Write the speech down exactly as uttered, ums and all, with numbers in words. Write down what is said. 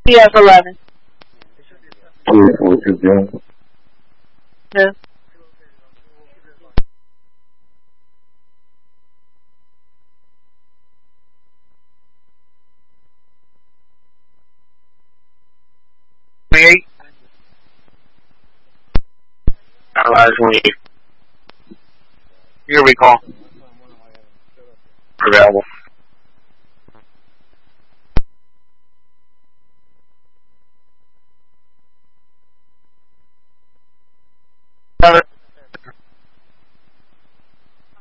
P F eleven. Two four two zero. Yeah. twenty-eight. Allies twenty-eight. Your recall. Available.